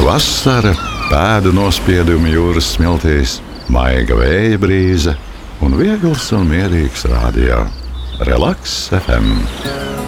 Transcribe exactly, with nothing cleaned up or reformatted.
Vasara, pēdu nospiedumi jūras smiltīs, maiga vēja brīze un viegls un mierīgs rādio. Relaks F M.